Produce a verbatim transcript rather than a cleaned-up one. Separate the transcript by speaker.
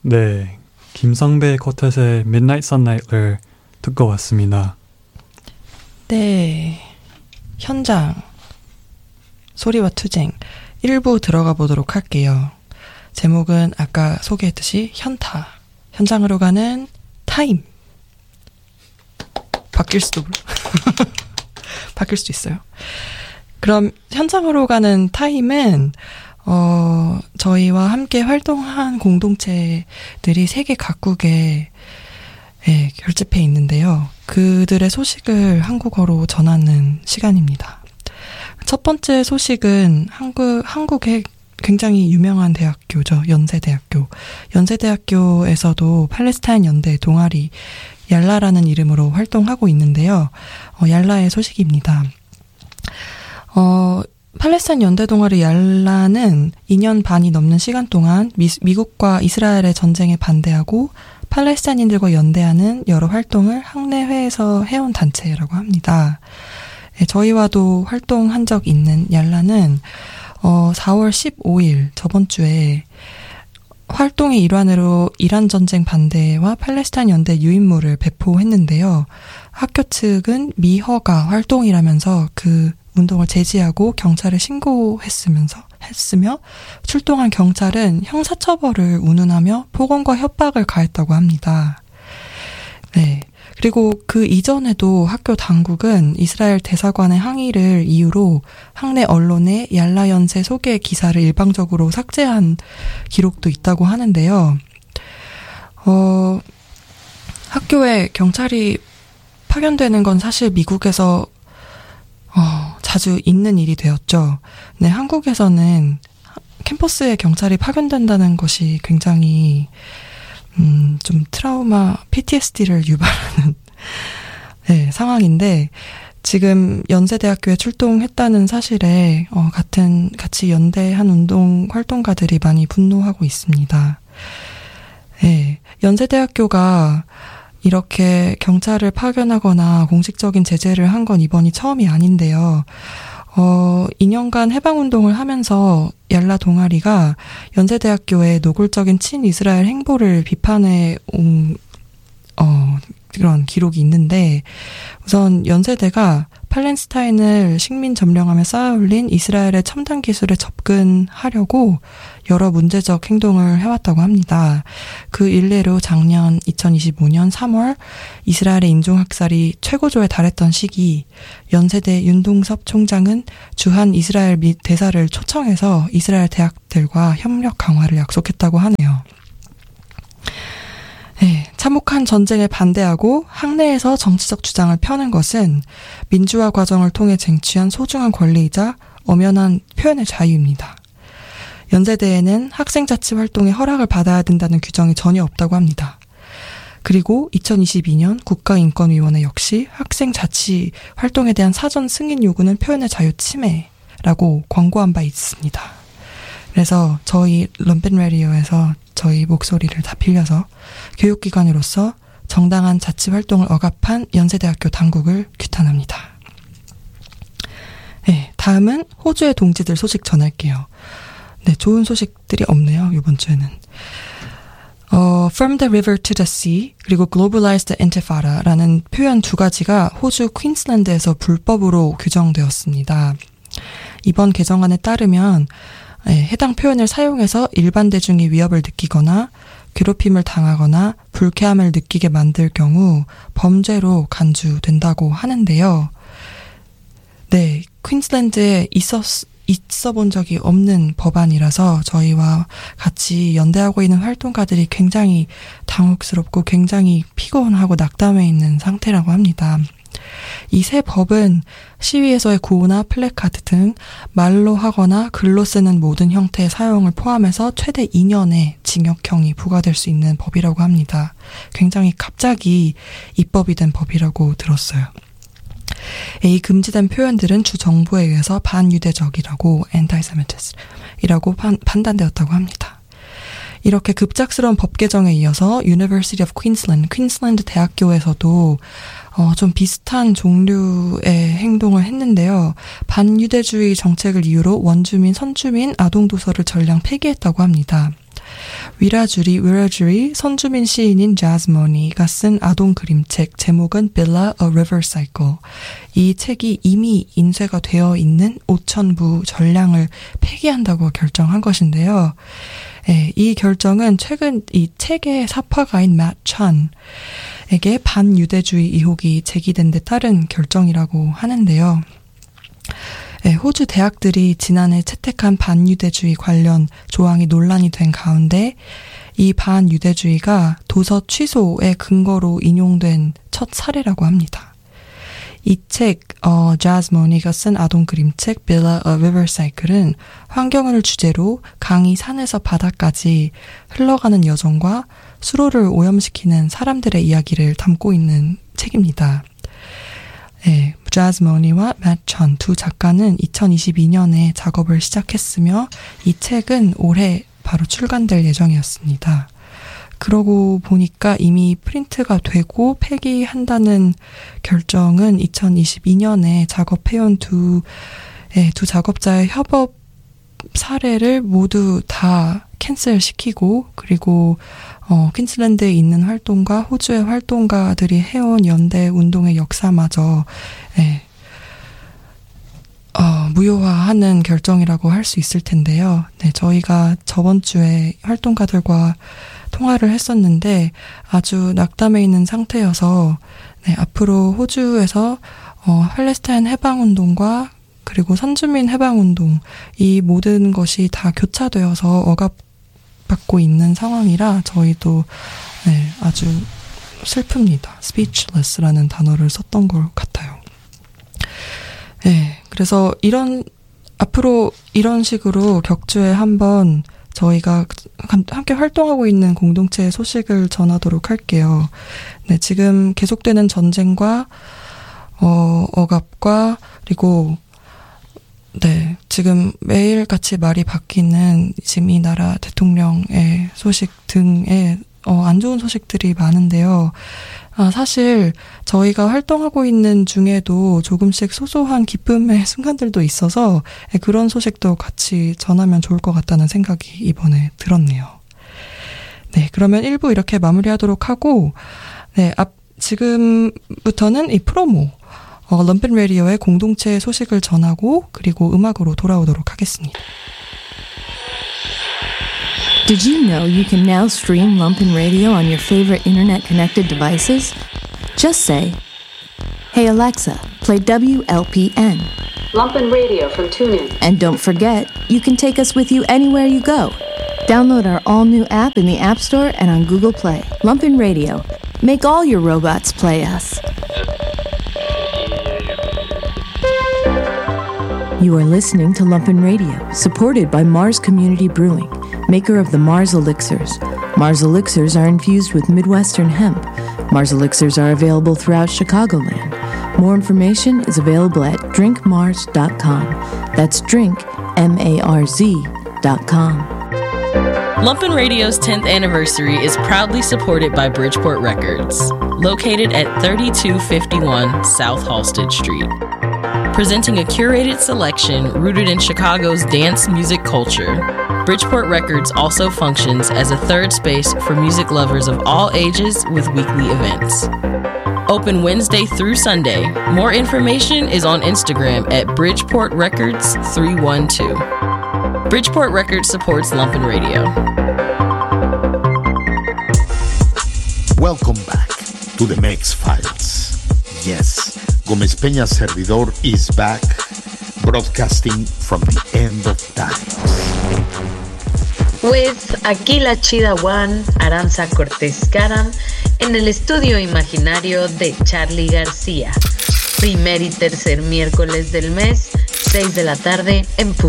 Speaker 1: 네, 김성배 쿼텟의 Midnight Sunlight을 듣고 왔습니다.
Speaker 2: 네, 현장 소리와 투쟁 일 부 들어가 보도록 할게요. 제목은 아까 소개했듯이 현타, 현장으로 가는 타임. 바뀔 수도 바뀔 수도 있어요. 그럼 현장으로 가는 타임은 어, 저희와 함께 활동한 공동체들이 세계 각국에 예, 결집해 있는데요. 그들의 소식을 한국어로 전하는 시간입니다. 첫 번째 소식은 한국, 한국의 굉장히 유명한 대학교죠. 연세대학교. 연세대학교에서도 팔레스타인 연대 동아리 얄라라는 이름으로 활동하고 있는데요. 어, 얄라의 소식입니다. 어, 팔레스타인 연대 동아리 얄라는 이 년 반이 넘는 시간 동안 미, 미국과 이스라엘의 전쟁에 반대하고 팔레스타인인들과 연대하는 여러 활동을 학내회에서 해온 단체라고 합니다. 네, 저희와도 활동한 적 있는 얄라는 어, 사월 십오일 저번 주에 활동의 일환으로 이란 전쟁 반대와 팔레스타인 연대 유인물을 배포했는데요. 학교 측은 미허가 활동이라면서 그 운동을 제지하고 경찰에 신고했으면서 했으며 출동한 경찰은 형사처벌을 운운하며 폭언과 협박을 가했다고 합니다. 네. 그리고 그 이전에도 학교 당국은 이스라엘 대사관의 항의를 이유로 학내 언론의 얄라 연세 소개 기사를 일방적으로 삭제한 기록도 있다고 하는데요. 어, 학교에 경찰이 파견되는 건 사실 미국에서 어, 자주 있는 일이 되었죠. 네, 한국에서는 캠퍼스에 경찰이 파견된다는 것이 굉장히 음, 좀 트라우마, 피티에스디를 유발하는 네, 상황인데 지금 연세대학교에 출동했다는 사실에 어, 같은 같이 연대한 운동 활동가들이 많이 분노하고 있습니다. 네, 연세대학교가 이렇게 경찰을 파견하거나 공식적인 제재를 한 건 이번이 처음이 아닌데요. 어, 이 년간 해방운동을 하면서 얄라 동아리가 연세대학교의 노골적인 친이스라엘 행보를 비판해 온, 어, 그런 기록이 있는데, 우선 연세대가 팔레스타인을 식민 점령하며 쌓아올린 이스라엘의 첨단 기술에 접근하려고 여러 문제적 행동을 해왔다고 합니다. 그 일례로 작년 이천이십오년 삼월 이스라엘의 인종학살이 최고조에 달했던 시기 연세대 윤동섭 총장은 주한 이스라엘 및 대사를 초청해서 이스라엘 대학들과 협력 강화를 약속했다고 하네요. 네, 참혹한 전쟁에 반대하고 학내에서 정치적 주장을 펴는 것은 민주화 과정을 통해 쟁취한 소중한 권리이자 엄연한 표현의 자유입니다. 연세대에는 학생자치 활동에 허락을 받아야 된다는 규정이 전혀 없다고 합니다. 그리고 이천이십이년 국가인권위원회 역시 학생자치 활동에 대한 사전 승인 요구는 표현의 자유 침해라고 권고한 바 있습니다. 그래서 저희 럼벤라디오에서 저희 목소리를 다 빌려서 교육기관으로서 정당한 자치활동을 억압한 연세대학교 당국을 규탄합니다. 네, 다음은 호주의 동지들 소식 전할게요. 네, 좋은 소식들이 없네요, 이번 주에는. 어, From the River to the Sea 그리고 Globalized Intifada라는 표현 두 가지가 호주 퀸슬랜드에서 불법으로 규정되었습니다. 이번 개정안에 따르면 네, 해당 표현을 사용해서 일반 대중이 위협을 느끼거나 괴롭힘을 당하거나 불쾌함을 느끼게 만들 경우 범죄로 간주된다고 하는데요. 네, 퀸슬랜드에 있었, 있어 본 적이 없는 법안이라서 저희와 같이 연대하고 있는 활동가들이 굉장히 당혹스럽고 굉장히 피곤하고 낙담해 있는 상태라고 합니다. 이 새 법은 시위에서의 구호나 플래카드 등 말로 하거나 글로 쓰는 모든 형태의 사용을 포함해서 최대 이 년의 징역형이 부과될 수 있는 법이라고 합니다. 굉장히 갑자기 입법이 된 법이라고 들었어요. 이 금지된 표현들은 주 정부에 의해서 반유대적이라고 anti-Semitism이라고 판, 판단되었다고 합니다. 이렇게 급작스러운 법 개정에 이어서 University of Queensland, 퀸슬랜드 대학교에서도 어, 좀 비슷한 종류의 행동을 했는데요. 반유대주의 정책을 이유로 원주민, 선주민, 아동도서를 전량 폐기했다고 합니다. 위라주리 위라주리 선주민 시인인 자즈머니가 쓴 아동 그림책 제목은 Billa A River Cycle. 이 책이 이미 인쇄가 되어 있는 오천 부 전량을 폐기한다고 결정한 것인데요. 예, 이 결정은 최근 이 책의 사파가인 맷 찬에게 반유대주의 의혹이 제기된 데 따른 결정이라고 하는데요. 네, 호주 대학들이 지난해 채택한 반유대주의 관련 조항이 논란이 된 가운데 이 반유대주의가 도서 취소의 근거로 인용된 첫 사례라고 합니다. 이 책, 어, 자즈머니가 쓴 아동 그림책 Billa A River Cycle은 환경을 주제로 강이 산에서 바다까지 흘러가는 여정과 수로를 오염시키는 사람들의 이야기를 담고 있는 책입니다. 네, 자즈머니와 맷 찬 두 작가는 이천이십이 년에 작업을 시작했으며 이 책은 올해 바로 출간될 예정이었습니다. 그러고 보니까 이미 프린트가 되고 폐기한다는 결정은 이천이십이 년에 작업해온 두, 네, 두 작업자의 협업 사례를 모두 다 캔슬시키고 그리고 어, 퀸즐랜드에 있는 활동가, 호주의 활동가들이 해온 연대 운동의 역사마저 예, 어, 무효화하는 결정이라고 할 수 있을 텐데요. 네, 저희가 저번 주에 활동가들과 통화를 했었는데 아주 낙담해 있는 상태여서 네, 앞으로 호주에서 어, 팔레스타인 해방운동과 그리고 선주민 해방운동 이 모든 것이 다 교차되어서 억압받고 있는 상황이라 저희도 네, 아주 슬픕니다. speechless라는 단어를 썼던 것 같아요. 네, 그래서 이런 앞으로 이런 식으로 격주에 한번 저희가 함께 활동하고 있는 공동체의 소식을 전하도록 할게요. 네, 지금 계속되는 전쟁과 어, 억압과 그리고 네, 지금 매일같이 말이 바뀌는 지금 이 나라 대통령의 소식 등의 어, 안 좋은 소식들이 많은데요. 아, 사실 저희가 활동하고 있는 중에도 조금씩 소소한 기쁨의 순간들도 있어서 그런 소식도 같이 전하면 좋을 것 같다는 생각이 이번에 들었네요. 네, 그러면 일 부 이렇게 마무리하도록 하고 네, 앞 지금부터는 이 프로모 어, 럼pen 라디오의 공동체 소식을 전하고 그리고 음악으로 돌아오도록 하겠습니다.
Speaker 3: Did you know you can now stream Lumpen Radio on your favorite internet-connected devices? Just say, "Hey Alexa, play W L P N."
Speaker 4: Lumpen Radio from TuneIn.
Speaker 3: And don't forget, you can take us with you anywhere you go. Download our all-new app in the App Store and on Google Play. Lumpen Radio. Make all your robots play us. You are listening to Lumpen Radio, supported by Mars Community Brewing, maker of the Mars Elixirs. Mars Elixirs are infused with Midwestern hemp. Mars Elixirs are available throughout Chicagoland. More information is available at drink mars dot com. That's drink, M A R Z, dot com.
Speaker 5: Lumpen Radio's tenth anniversary is proudly supported by Bridgeport Records, located at thirty-two fifty-one South Halsted Street. Presenting a curated selection rooted in Chicago's dance music culture, Bridgeport Records also functions as a third space for music lovers of all ages with weekly events. Open Wednesday through Sunday. More information is on Instagram at Bridgeport Records three one two. Bridgeport Records supports Lumpen Radio.
Speaker 6: Welcome back to the Mex Files. Yes, Gómez Peña Servidor is back, broadcasting from the end of times.
Speaker 4: With aquí la chida One, Aranza Cortés Caram, en el estudio imaginario de Charlie García. Primer y tercer miércoles del mes, seis de la tarde en punto.